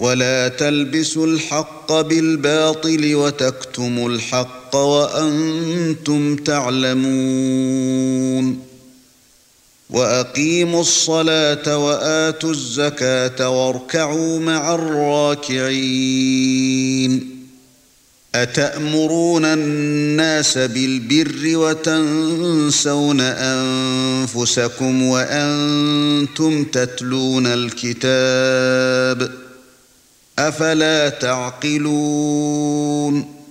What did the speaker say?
ولا تلبسوا الحق بالباطل وتكتموا الحق وأنتم تعلمون وأقيموا الصلاة وآتوا الزكاة واركعوا مع الراكعين أتأمرون الناس بالبر وتنسون أنفسكم وأنتم تتلون الكتاب أفلا تعقلون